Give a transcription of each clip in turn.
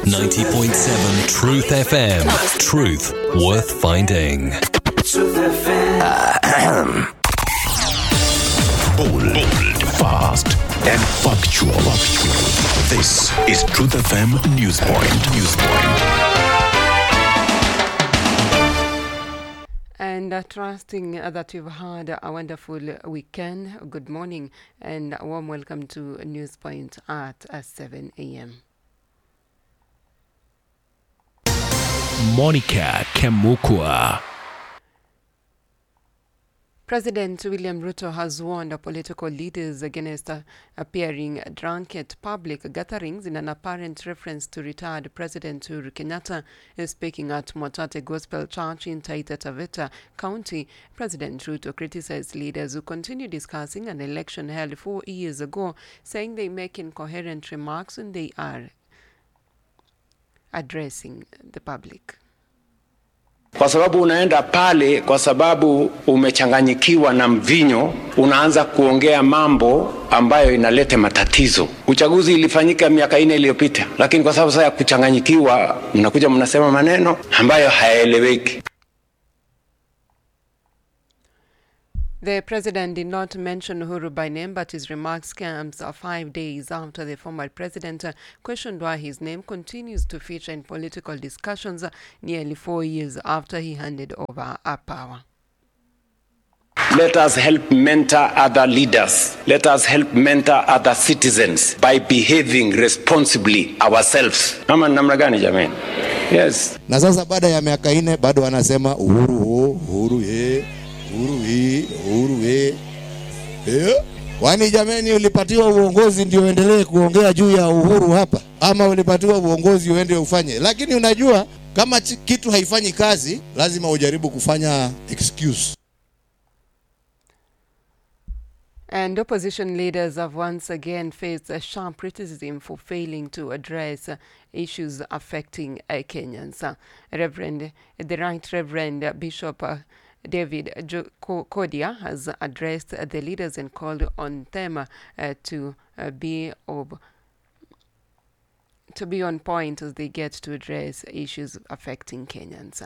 90.7 Truth FM. Truth worth finding. Truth FM. Bold, fast, and factual. This is Truth FM Newspoint. And trusting that you've had a wonderful weekend, good morning and a warm welcome to Newspoint at 7 a.m. Monica Kemukwa. President William Ruto has warned political leaders against appearing drunk at public gatherings in an apparent reference to retired President Uhuru Kenyatta. Speaking at Mwatate Gospel Church in Taita Taveta County, President Ruto criticized leaders who continue discussing an election held 4 years ago, saying they make incoherent remarks when they are addressing the public. Kwa sababu unaenda pale kwa sababu umechanganyikiwa na mvinyo, unaanza kuongea mambo ambayo inaleta matatizo. Uchaguzi ilifanyika miaka 4 iliyopita, lakini kwa sababu sasa ya kuchanganyikiwa mnakuja mnasema maneno ambayo hayaeleweki. The president did not mention Uhuru by name, but his remarks comes 5 days after the former president questioned why his name continues to feature in political discussions nearly 4 years after he handed over power. Let us help mentor other leaders. Let us help mentor other citizens by behaving responsibly ourselves. Ama namna gani jamani? Yes. Na sasa baada ya miaka 4 bado wanasema Uhuru Wani jameni, ulipatiwa uongozi ndio uendelee kuongea juu ya uhuru hapa, ama ulipatiwa uongozi uende ufanye? Lakini unajua kama kitu haifanyi kazi lazima ujaribu kufanya excuse. And opposition leaders have once again faced a sharp criticism for failing to address issues affecting Kenyans. The Right Reverend Bishop David Kodia has addressed the leaders and called on them to be on point as they get to address issues affecting Kenyans.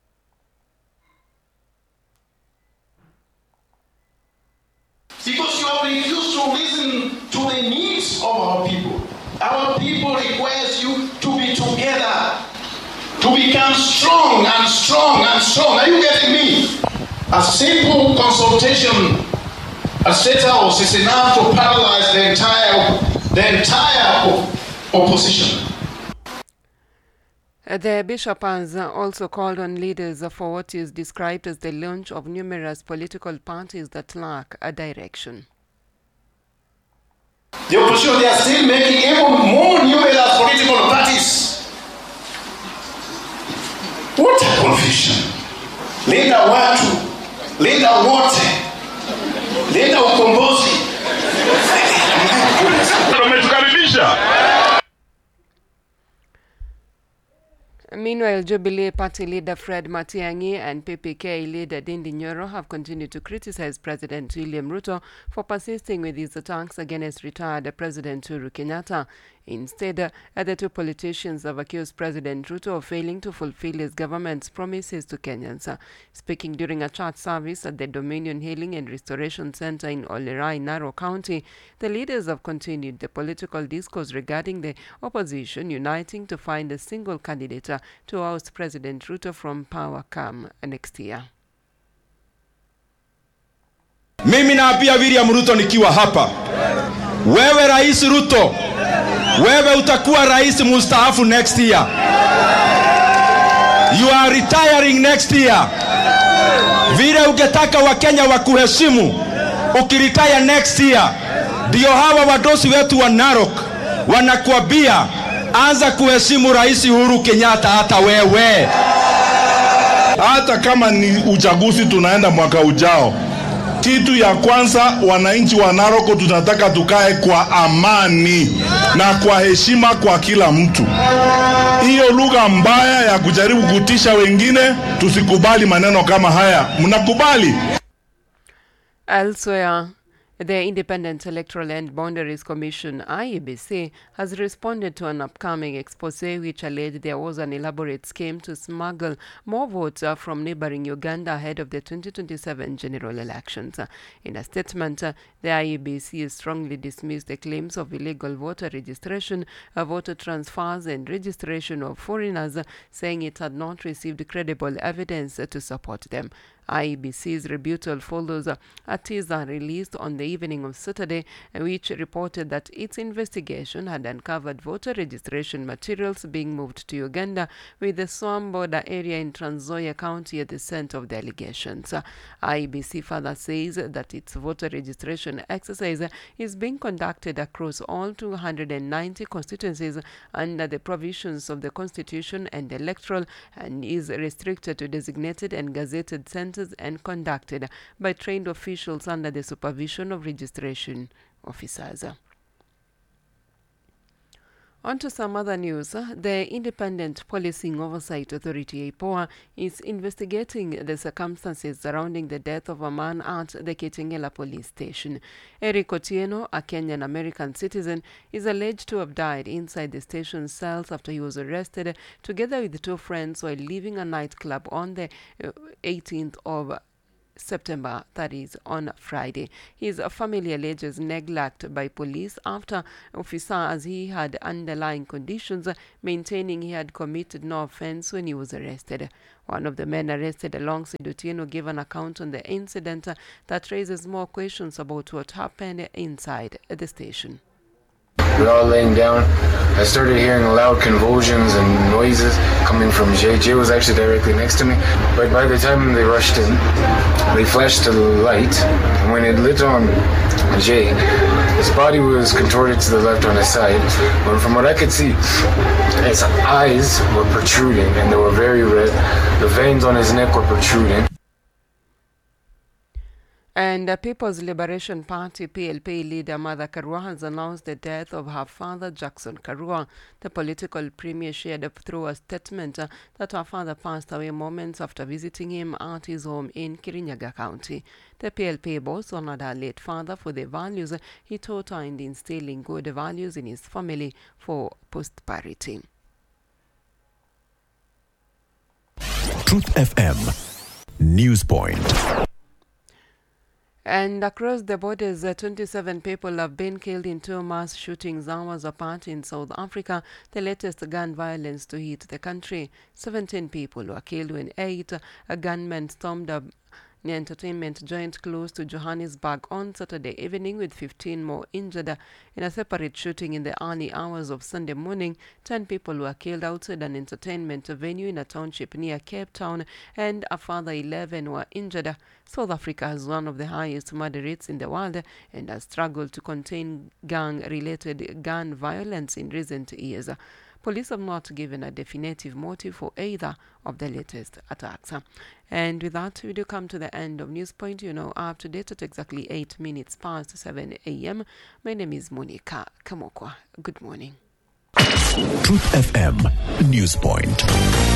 Because you have refused to listen to the needs of our people. Our people requires you to be together, to become strong and strong and strong. Are you getting me? A simple consultation at State House is enough to paralyze the entire opposition. The bishop has also called on leaders for what is described as the launch of numerous political parties that lack a direction. The opposition, they are still making even more numerous political parties. What a confusion. Linda watu, linda wote, linda ukombozi. Meanwhile, Jubilee Party leader Fred Matiang'i and PPK leader Ndindi Nyoro have continued to criticize President William Ruto for persisting with his attacks against retired President Uhuru Kenyatta. Instead, the two politicians have accused President Ruto of failing to fulfill his government's promises to Kenyans. Speaking during a church service at the Dominion Healing and Restoration Center in Olerai, Narok County, the leaders have continued the political discourse regarding the opposition uniting to find a single candidate to oust President Ruto from power come next year. Mimi naambia William Ruto nikiwa hapa, wewe Rais Ruto, wewe utakuwa rais mustaafu next year. You are retiring next year. Vile ungetaka Wakenya wakuheshimu ukiretire next year, ndio hawa wadosi wetu wa Narok wanakuambia anza kuheshimu Rais Uhuru Kenyatta hata wewe. Hata kama ni uchaguzi tunaenda mwaka ujao, kitu ya kwanza wananchi wa Narok tunataka tukae kwa amani na kwa heshima kwa kila mtu. Hiyo lugha mbaya ya kujaribu kutisha wengine, tusikubali maneno kama haya. Mnakubali? Elsewhere, The Independent Electoral and Boundaries Commission, IEBC, has responded to an upcoming expose which alleged there was an elaborate scheme to smuggle more votes from neighboring Uganda ahead of the 2027 general elections. In a statement, the IEBC strongly dismissed the claims of illegal voter registration, voter transfers and registration of foreigners, saying it had not received credible evidence to support them. IEBC's rebuttal follows a teaser released on the evening of Saturday, which reported that its investigation had uncovered voter registration materials being moved to Uganda, with the Swam border area in Trans Nzoia County at the center of the allegations. IEBC further says that its voter registration exercise is being conducted across all 290 constituencies under the provisions of the Constitution and Electoral, and is restricted to designated and gazetted centers and conducted by trained officials under the supervision of registration officers. On to some other news. The Independent Policing Oversight Authority, IPOA, is investigating the circumstances surrounding the death of a man at the Kitengela police station. Eric Otieno, a Kenyan-American citizen, is alleged to have died inside the station's cells after he was arrested together with two friends while leaving a nightclub on the 18th of September, that is on Friday. His family alleges neglect by police after officer, as he had underlying conditions, maintaining he had committed no offense when he was arrested. One of the men arrested alongside Otieno gave an account on the incident that raises more questions about what happened inside the station. We were all laying down. I started hearing loud convulsions and noises coming from Jay. Jay was actually directly next to me. But by the time they rushed in, they flashed the light. And when it lit on Jay, his body was contorted to the left on his side. But from what I could see, his eyes were protruding and they were very red. The veins on his neck were protruding. And the People's Liberation Party PLP leader Martha Karua has announced the death of her father Jackson Karua. The political premier shared through a statement that her father passed away moments after visiting him at his home in Kirinyaga County. The PLP boss honored her late father for the values he taught her in instilling good values in his family for prosperity. Truth FM News Point. And across the borders, 27 people have been killed in two mass shootings hours apart in South Africa, the latest gun violence to hit the country. 17 people were killed when 8 gunmen stormed an entertainment joint close to Johannesburg on Saturday evening, with 15 more injured. In a separate shooting in the early hours of Sunday morning, 10 people were killed outside an entertainment venue in a township near Cape Town, and a further 11 were injured. South Africa has one of the highest murder rates in the world and has struggled to contain gang-related gun violence in recent years. Police have not given a definitive motive for either of the latest attacks. And with that, we do come to the end of Newspoint. You know, up to date at exactly 8 minutes past 7 a.m. My name is Monica Kamokwa. Good morning. Truth FM Newspoint.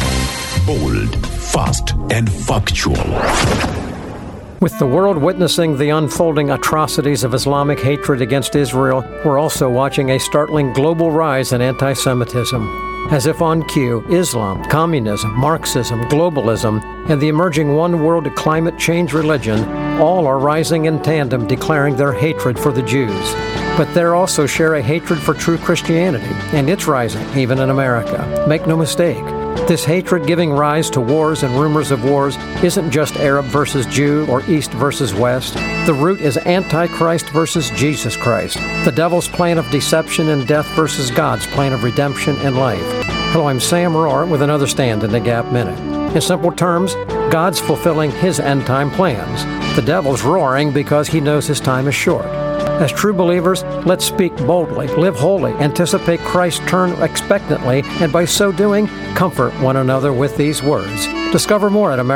Bold, fast, and factual. With the world witnessing the unfolding atrocities of Islamic hatred against Israel, we're also watching a startling global rise in anti-Semitism. As if on cue, Islam, communism, Marxism, globalism, and the emerging one-world climate change religion all are rising in tandem, declaring their hatred for the Jews. But they also share a hatred for true Christianity, and it's rising, even in America. Make no mistake. This hatred giving rise to wars and rumors of wars isn't just Arab versus Jew or East versus West. The root is Antichrist versus Jesus Christ, the devil's plan of deception and death versus God's plan of redemption and life. Hello, I'm Sam Rohr with another Stand in the Gap Minute. In simple terms, God's fulfilling his end-time plans. The devil's roaring because he knows his time is short. As true believers, let's speak boldly, live holy, anticipate Christ's turn expectantly, and by so doing, comfort one another with these words. Discover more at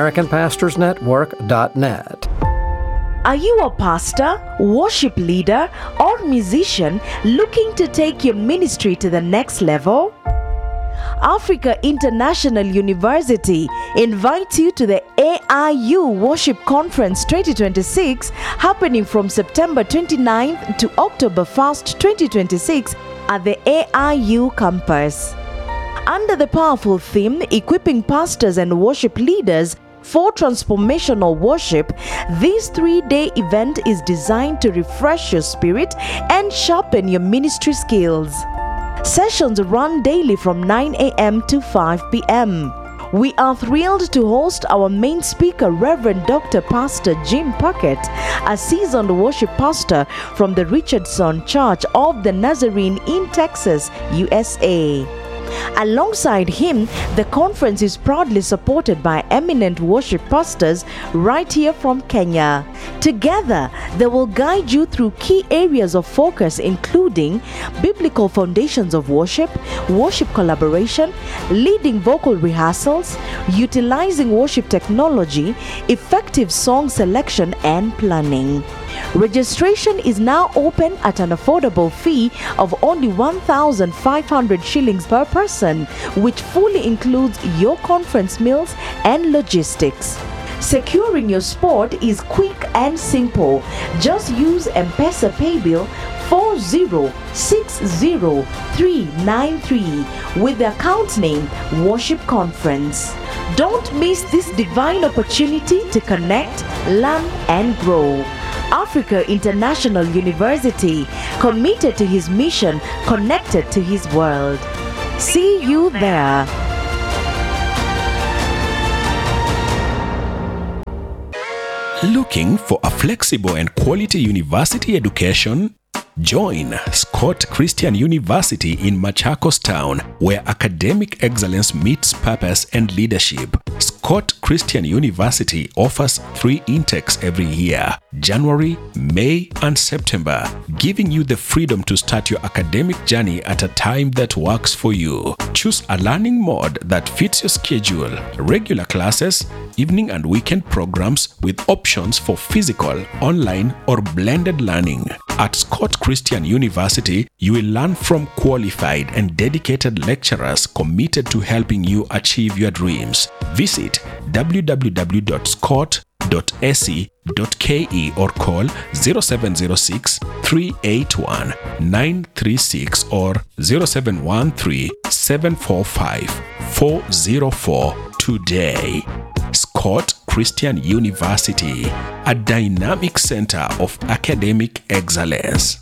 AmericanPastorsNetwork.net. Are you a pastor, worship leader, or musician looking to take your ministry to the next level? Africa International University invites you to the AIU Worship Conference 2026 happening from September 29th to October 1st, 2026 at the AIU campus. Under the powerful theme, Equipping Pastors and Worship Leaders for Transformational Worship, this 3-day event is designed to refresh your spirit and sharpen your ministry skills. Sessions run daily from 9 a.m. to 5 p.m. We are thrilled to host our main speaker, Reverend Dr. Pastor Jim Puckett, a seasoned worship pastor from the Richardson Church of the Nazarene in Texas, USA. Alongside him, the conference is proudly supported by eminent worship pastors right here from Kenya. Together, they will guide you through key areas of focus including biblical foundations of worship, worship collaboration, leading vocal rehearsals, utilizing worship technology, effective song selection and planning. Registration is now open at an affordable fee of only 1,500 shillings per person, which fully includes your conference meals and logistics. Securing your spot is quick and simple. Just use M-Pesa Paybill 4060393 with the account name Worship Conference. Don't miss this divine opportunity to connect, learn, and grow. Africa International University, committed to his mission, connected to his world. See you there. Looking for a flexible and quality university education? Join Scott Christian University in Machakos Town, where academic excellence meets purpose and leadership. Scott Christian University offers 3 intakes every year: January, May, and September, giving you the freedom to start your academic journey at a time that works for you. Choose a learning mode that fits your schedule: regular classes, evening and weekend programs with options for physical, online, or blended learning. At Scott Christian University, you will learn from qualified and dedicated lecturers committed to helping you achieve your dreams. Visit www.scott.ac.ke or call 0706 381 936 or 0713 745 404 today. Scott Christian University, a dynamic center of academic excellence.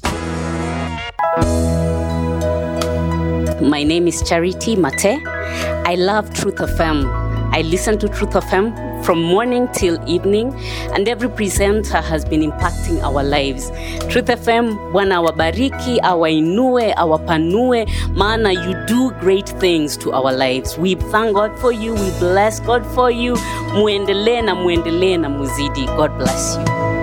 My name is Charity Mate. I love Truth FM. I listen to Truth FM from morning till evening, and every presenter has been impacting our lives. Truth FM, Bwana awabariki, awainue, awapanue, maana you do great things to our lives. We thank God for you. We bless God for you. Muendelee na muzidi. God bless you.